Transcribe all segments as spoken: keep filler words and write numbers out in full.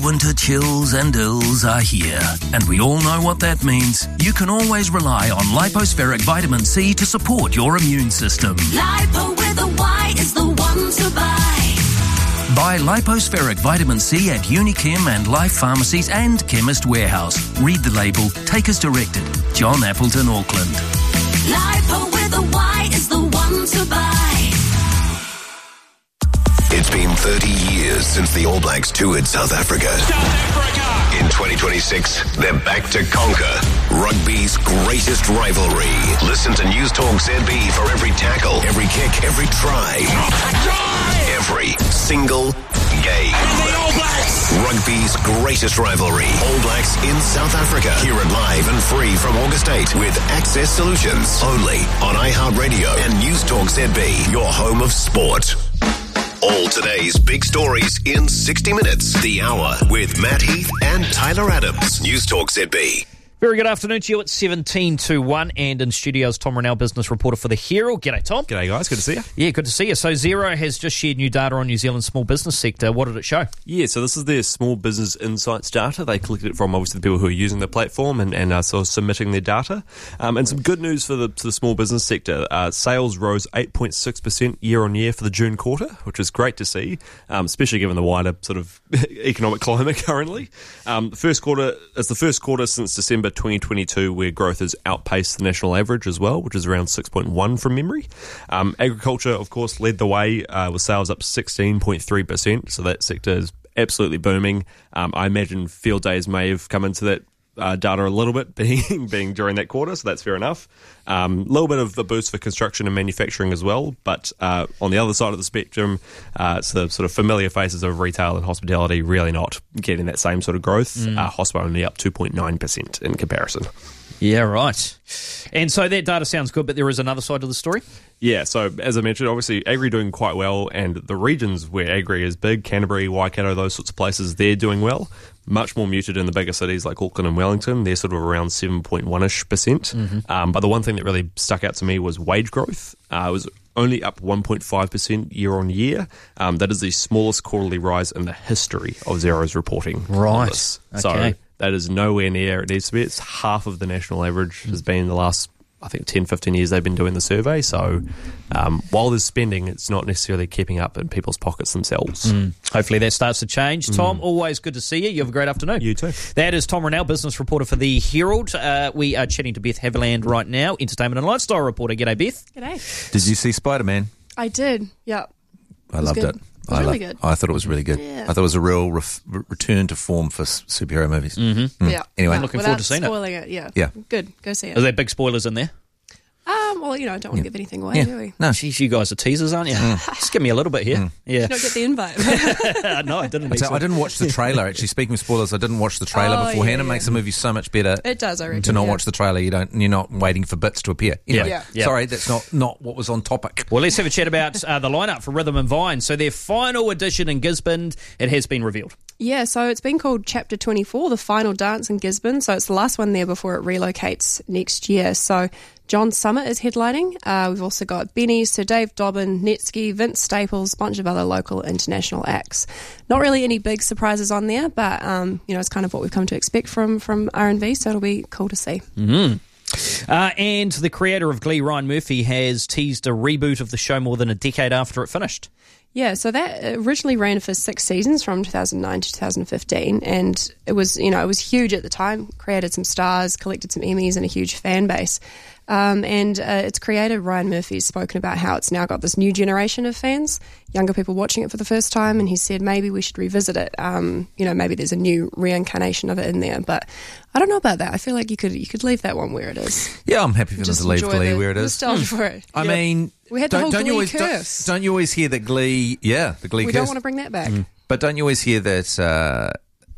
Winter chills and ills are here, and we all know what that means. You can always rely on Lipospheric Vitamin C to support your immune system. Lipo with a Y is the one to buy. Buy Lipospheric Vitamin C at Unichem and Life Pharmacies and Chemist Warehouse. Read the label. Take as directed. John Appleton, Auckland. Lipo with a Y is the one to buy. It's been thirty years since the All Blacks toured South Africa. South Africa! In twenty twenty-six, they're back to conquer rugby's greatest rivalry. Listen to News Talk Z B for every tackle, every kick, every try. Try! Every single game. And the All Blacks! Rugby's greatest rivalry. All Blacks in South Africa. Hear it live and free from August eighth with Access Solutions. Only on iHeartRadio and News Talk Z B, your home of sport. All today's big stories in sixty minutes. The Hour with Matt Heath and Tyler Adams. News Talk Z B. Very good afternoon to you. It's seventeen to one, and in studios, Tom Rennell, business reporter for The Herald. G'day, Tom. G'day, guys. Good to see you. Yeah, good to see you. So Xero has just shared new data on New Zealand's small business sector. What did it show? Yeah, so this is their small business insights data. They collected it from, obviously, the people who are using the platform and, and are sort of submitting their data. Um, and some good news for the, for the small business sector. Uh, sales rose eight point six percent year on year for the June quarter, which is great to see, um, especially given the wider sort of economic climate currently. Um, the first quarter, it's the first quarter since December twenty twenty-two where growth has outpaced the national average as well, which is around six point one from memory. Um, agriculture, of course, led the way uh, with sales up sixteen point three percent, so that sector is absolutely booming. Um, I imagine field days may have come into that uh, data a little bit, being being during that quarter, so that's fair enough. A um, little bit of a boost for construction and manufacturing as well, but uh, on the other side of the spectrum, uh, it's the sort of familiar faces of retail and hospitality really not getting that same sort of growth. Mm. Uh, Hospo only up two point nine percent in comparison. Yeah, right. And so that data sounds good, but there is another side to the story? Yeah, so as I mentioned, obviously Agri doing quite well, and the regions where Agri is big, Canterbury, Waikato, those sorts of places, they're doing well. Much more muted in the bigger cities like Auckland and Wellington. They're sort of around seven point one-ish percent. Mm-hmm. Um, but the one thing that really stuck out to me was wage growth. Uh, it was only up one point five percent year on year. Um, that is the smallest quarterly rise in the history of Xero's reporting. Right. Okay. So that is nowhere near it needs to be. It's half of the national average has been the last, I think, ten, fifteen years they've been doing the survey. So um, while there's spending, it's not necessarily keeping up in people's pockets themselves. Mm. Hopefully that starts to change. Mm. Tom, always good to see you. You have a great afternoon. You too. That is Tom Rennell, business reporter for The Herald. Uh, we are chatting to Beth Haviland right now, entertainment and lifestyle reporter. G'day, Beth. G'day. Did you see Spider-Man? I did, yeah. I loved good. it. It was I really lo- good. I thought it was really good. Yeah. I thought it was a real ref- return to form for s- superhero movies. Mm-hmm. Mm. Yeah. Anyway. I'm looking Without forward to seeing spoiling it. it. Yeah. Yeah. Good. Go see it. Are there big spoilers in there? Um, well, you know, I don't want to give anything away, Yeah. do we? No. Jeez, you guys are teasers, aren't you? Just give me a little bit here. Mm. Yeah. You don't get the invite. No, I didn't. I, tell- I didn't watch the trailer. Actually, speaking of spoilers, I didn't watch the trailer Oh, beforehand. yeah, It makes yeah. the movie so much better. It does, I reckon. To not yeah. watch the trailer, you don't. You're not waiting for bits to appear. Anyway, Yeah. Yeah. sorry, that's not not what was on topic. Well, let's have a chat about uh, the lineup for Rhythm and Vine. So their final edition in Gisborne, it has been revealed. Yeah, so it's been called Chapter twenty-four, the final dance in Gisborne. So it's the last one there before it relocates next year. So John Summit is headlining. Uh, we've also got Benny, Sir Dave Dobbin, Netsky, Vince Staples, a bunch of other local international acts. Not really any big surprises on there, but um, you know, it's kind of what we've come to expect from from R and V. So it'll be cool to see. Mm-hmm. Uh, and the creator of Glee, Ryan Murphy, has teased a reboot of the show more than a decade after it finished. Yeah, so that originally ran for six seasons from two thousand nine to two thousand fifteen, and it was, you know, it was huge at the time, created some stars, collected some Emmys and a huge fan base. Um, and uh, its creator, Ryan Murphy, has spoken about how it's now got this new generation of fans, younger people watching it for the first time, and he said maybe we should revisit it. Um, you know, maybe there's a new reincarnation of it in there, but I don't know about that. I feel like you could you could leave that one where it is. Yeah, I'm happy for them Just to leave enjoy Glee the where it is. nostalgia for it. I Yeah. mean, We had the don't, whole don't you Glee always curse. Don't, don't you always hear that Glee? Yeah, the Glee We curse. don't want to bring that back. But don't you always hear that uh,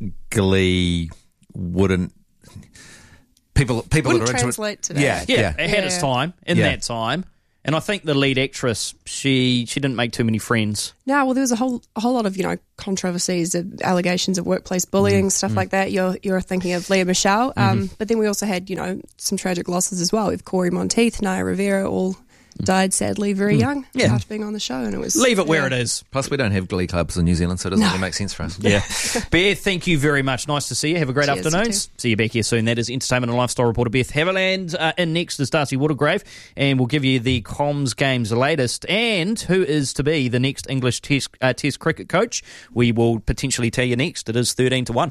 Glee wouldn't people people Wouldn't that are into translate it, today. Yeah, Yeah, yeah. it had its Yeah. time in Yeah. that time. And I think the lead actress, she she didn't make too many friends. No, well, there was a whole a whole lot of, you know, controversies, uh, allegations of workplace bullying, stuff like that. You're you're thinking of Leah Michelle, um, but then we also had, you know, some tragic losses as well with Corey Monteith, Naya Rivera, all died sadly very young Yeah. after being on the show, and it was Leave it where yeah. it is. Plus, we don't have glee clubs in New Zealand, so it doesn't No. really make sense for us. Yeah. Beth, thank you very much. Nice to see you. Have a great Cheers, afternoon. you too. See you back here soon. That is entertainment and lifestyle reporter Beth Haviland. Uh, in next is Darcy Watergrave, and we'll give you the Comms Games latest and who is to be the next English Test, uh, test cricket coach. We will potentially tell you next. It is thirteen to one.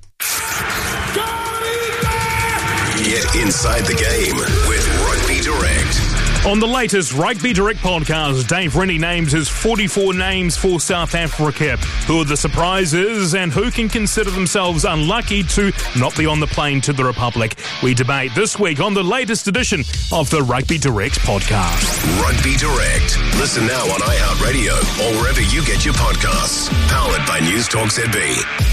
Get inside the game with Rugby Direct. On the latest Rugby Direct podcast, Dave Rennie names his forty-four names for South Africa. Who are the surprises and who can consider themselves unlucky to not be on the plane to the Republic? We debate this week on the latest edition of the Rugby Direct podcast. Rugby Direct. Listen now on iHeartRadio or wherever you get your podcasts. Powered by News Talk Z B.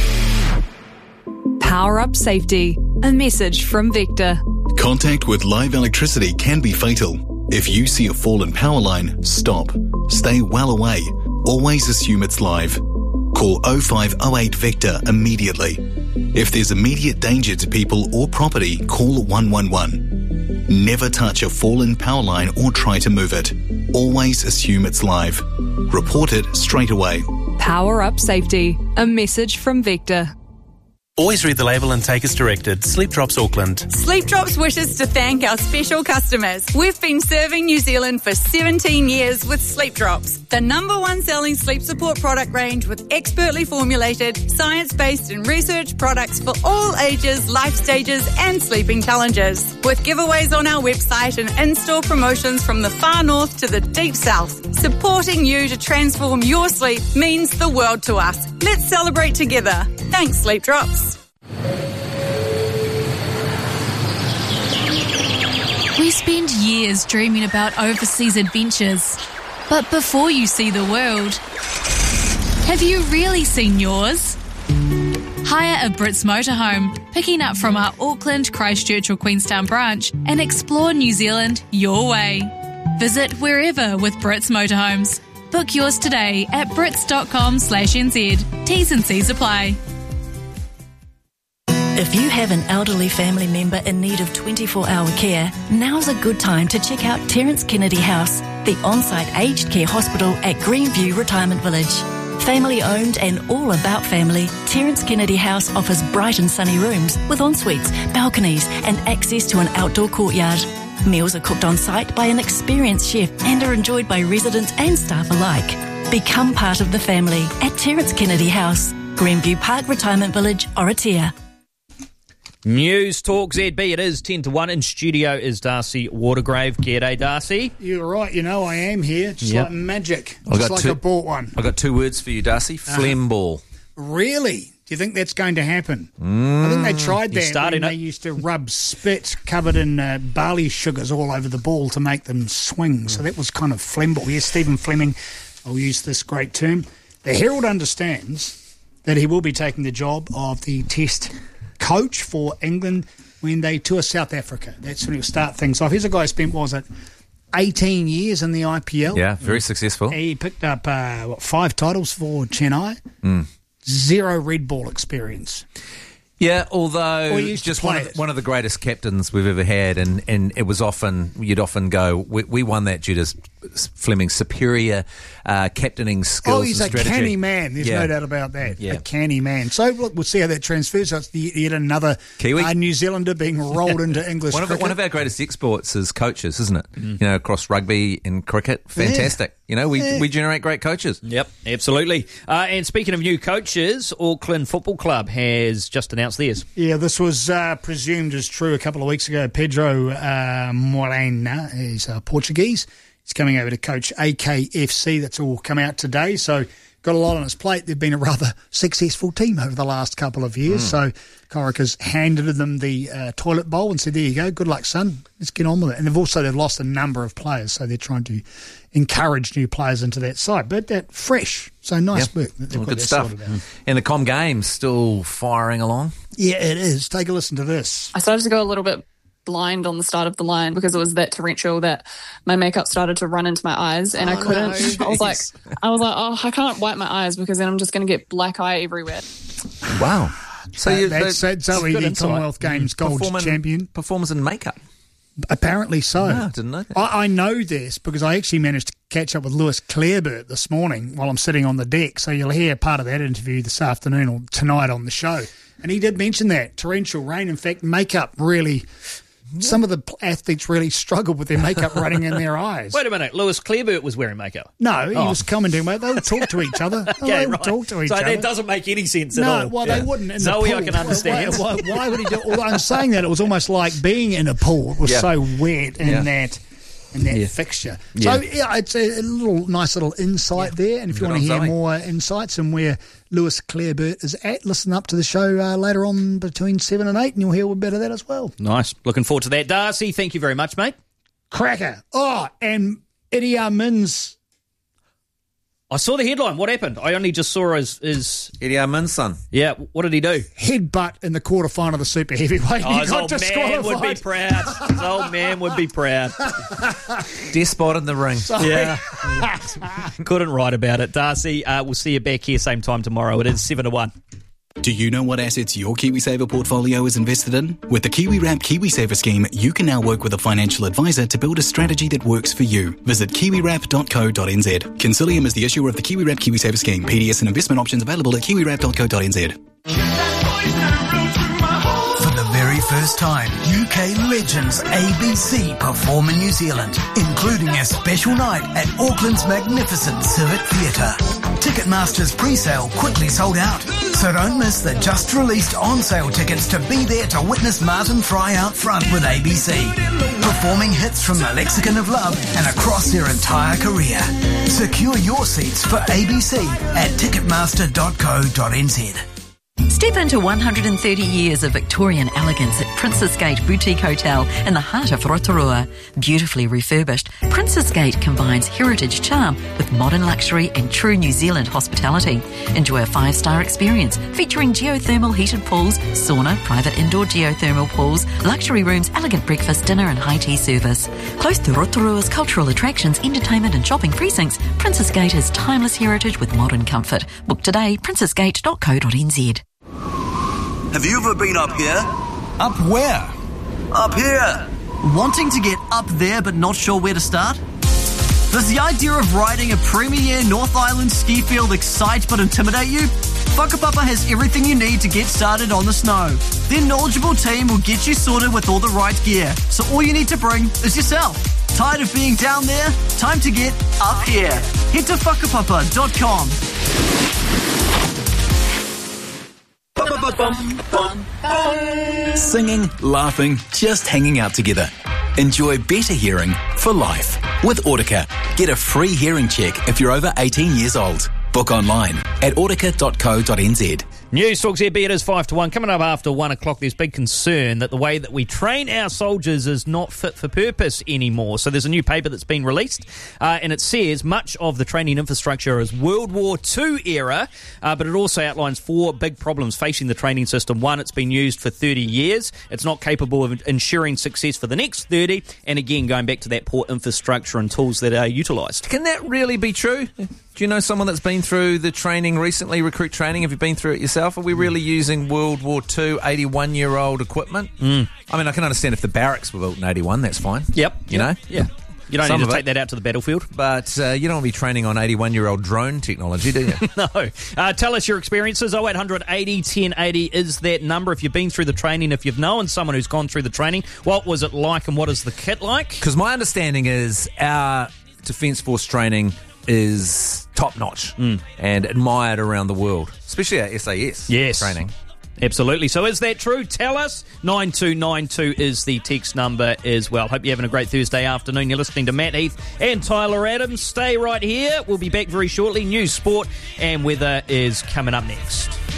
Power Up Safety. A message from Vector. Contact with live electricity can be fatal. If you see a fallen power line, stop. Stay well away. Always assume it's live. Call oh five oh eight Vector immediately. If there's immediate danger to people or property, call one one one. Never touch a fallen power line or try to move it. Always assume it's live. Report it straight away. Power Up Safety. A message from Vector. Always read the label and take as directed. Sleep Drops Auckland. Sleep Drops wishes to thank our special customers. We've been serving New Zealand for seventeen years with Sleep Drops, the number one selling sleep support product range with expertly formulated, science-based and research products for all ages, life stages and sleeping challenges. With giveaways on our website and in-store promotions from the far north to the deep south, supporting you to transform your sleep means the world to us. Let's celebrate together. Thanks, Sleep Drops. We spend years dreaming about overseas adventures. But before you see the world, have you really seen yours? Hire a Brits motorhome, picking up from our Auckland, Christchurch or Queenstown branch, and explore New Zealand your way. Visit wherever with Brits Motorhomes. Book yours today at brits.com slash nz. T's and C's apply. If you have an elderly family member in need of twenty-four hour care, now's a good time to check out Terence Kennedy House, the on-site aged care hospital at Greenview Retirement Village. Family owned and all about family, Terence Kennedy House offers bright and sunny rooms with en-suites, balconies and access to an outdoor courtyard. Meals are cooked on site by an experienced chef and are enjoyed by residents and staff alike. Become part of the family at Terence Kennedy House, Greenview Park Retirement Village, Oratia. News Talk Z B, it is ten to one. In studio is Darcy Watergrave. G'day, Darcy. You're right, you know I am here, just Yep. like magic, I've just got like two- I bought one. I've got two words for you, Darcy. Uh-huh. Phlegm ball. Really? Do you think that's going to happen? Mm. I think they tried You're that starting when it. they used to rub spit covered in uh, barley sugars all over the ball to make them swing. So that was kind of phlegm ball. Yes, Stephen Fleming, I'll use this great term. The Herald understands that he will be taking the job of the Test coach for England when they tour South Africa. That's when he'll start things off. Here's a guy who spent, what was it, eighteen years in the I P L. Yeah, very successful. He picked up, uh, what, five titles for Chennai. Mm. Zero red ball experience. Yeah, although Or he used to just play one of, it. the, one of the greatest captains we've ever had, and, and it was often, you'd often go, we, we won that due to Fleming's superior uh, captaining skills Oh, he's and a strategy. canny man. There's Yeah. no doubt about that. Yeah. A canny man. So look, we'll see how that transfers. So it's the, yet another Kiwi. Uh, New Zealander being rolled into English One of, cricket. one of our greatest exports is coaches, isn't it? You know, across rugby and cricket. Fantastic. You know, we, Yeah. we generate great coaches. Yep, absolutely. Uh, and speaking of new coaches, Auckland Football Club has just announced theirs. Yeah, this was uh, presumed as true a couple of weeks ago. Pedro uh, Morena is uh, Portuguese. He's coming over to coach A K F C. That's all come out today. So got a lot on his plate. They've been a rather successful team over the last couple of years. Mm. So Corica's handed them the uh, toilet bowl and said, there you go, good luck, son. Let's get on with it. And they've also they've lost a number of players, so they're trying to encourage new players into that side. But that fresh, so nice Yep. work. That they've Well, got good that stuff. sorted out. And the Com Games still firing along. Yeah, it is. Take a listen to this. I started to go a little bit blind on the start of the line because it was that torrential that my makeup started to run into my eyes and I Oh, couldn't. no. I was like, I was like, oh, I can't wipe my eyes because then I'm just going to get black eye everywhere. Wow. So Uh, you, that's, that's Zoe, good the insight. Commonwealth Games gold Performing- champion. Performers in makeup. Apparently so. No, I didn't know that. I, I know this because I actually managed to catch up with Lewis Clareburt this morning while I'm sitting on the deck. So you'll hear part of that interview this afternoon or tonight on the show. And he did mention that torrential rain, in fact, makeup really. Some of the athletes really struggled with their makeup running in their eyes. Wait a minute, Lewis Clareburt was wearing makeup. No, he Oh. was commenting, mate. They would talk to each other. Okay, they would right. talk to each so other. that doesn't make any sense at no, all. well, they wouldn't. In Zoe, the I pool. can understand. Why, why, why would he do? Although I'm saying that it was almost like being in a pool. It was Yeah. so wet in Yeah. that in that Yeah. fixture. Yeah. So yeah, it's a, a little nice little insight there. And if you Good want to on hear Zoe. more insights and where Lewis Clareburt is at, listen up to the show uh, later on between seven and eight, and you'll hear a bit of that as well. Nice. Looking forward to that. Darcy, thank you very much, mate. Cracker. Oh, and Eddie Armin's. I saw the headline. What happened? I only just saw his... his Eddie Armin's son. Yeah, what did he do? Headbutt in the quarterfinal of the super heavyweight. Oh, he his got old man disqualified. would be proud. His old man would be proud. Despot in the ring. Sorry. Yeah. Couldn't write about it. Darcy, uh, we'll see you back here same time tomorrow. It is seven to one. Do you know what assets your KiwiSaver portfolio is invested in? With the KiwiWrap KiwiSaver scheme, you can now work with a financial advisor to build a strategy that works for you. Visit kiwi wrap dot co dot n z. Consilium is the issuer of the KiwiWrap KiwiSaver scheme. P D S and investment options available at kiwi wrap dot co dot n z. For the very first time, U K legends A B C perform in New Zealand, including a special night at Auckland's magnificent Civic Theatre. Ticketmaster's pre-sale quickly sold out, so don't miss the just-released on-sale tickets to be there to witness Martin Fry out front with A B C, performing hits from the Lexicon of Love and across their entire career. Secure your seats for A B C at ticketmaster dot co dot n z. Step into one hundred thirty years of Victorian elegance at Princess Gate Boutique Hotel in the heart of Rotorua. Beautifully refurbished, Princess Gate combines heritage charm with modern luxury and true New Zealand hospitality. Enjoy a five-star experience featuring geothermal heated pools, sauna, private indoor geothermal pools, luxury rooms, elegant breakfast, dinner and high tea service. Close to Rotorua's cultural attractions, entertainment and shopping precincts, Princess Gate is timeless heritage with modern comfort. Book today, princess gate dot co dot n z. Have you ever been up here? Up where? Up here. Wanting to get up there but not sure where to start? Does the idea of riding a premier North Island ski field excite but intimidate you? Whakapapa has everything you need to get started on the snow. Their knowledgeable team will get you sorted with all the right gear, so all you need to bring is yourself. Tired of being down there? Time to get up here. Head to whakapapa dot com. Singing, laughing, just hanging out together. Enjoy better hearing for life with Audica. Get a free hearing check if you're over eighteen years old. Book online at audica dot co dot n z. News Talk Z B, it is five to one. Coming up after one o'clock, there's big concern that the way that we train our soldiers is not fit for purpose anymore. So there's a new paper that's been released, uh, and it says much of the training infrastructure is World War Two era, uh, but it also outlines four big problems facing the training system. One, it's been used for thirty years. It's not capable of ensuring success for the next thirty, and again, going back to that poor infrastructure and tools that are utilised. Can that really be true? Do you know someone that's been through the training recently, recruit training? Have you been through it yourself? Are we really using World War Two eighty-one-year-old equipment? Mm. I mean, I can understand if the barracks were built in eighty-one, that's fine. Yep. You know? Yeah. You don't Some need to of take it. that out to the battlefield. But uh, you don't want to be training on eighty-one-year-old drone technology, do you? No. Uh, tell us your experiences. oh eight hundred eighty ten eighty is that number. If you've been through the training, if you've known someone who's gone through the training, what was it like and what is the kit like? Because my understanding is our Defence Force training is top-notch Mm. and admired around the world, especially our S A S Yes. training. Absolutely. So is that true? Tell us. nine two nine two is the text number as well. Hope you're having a great Thursday afternoon. You're listening to Matt Heath and Tyler Adams. Stay right here. We'll be back very shortly. News, sport and weather is coming up next.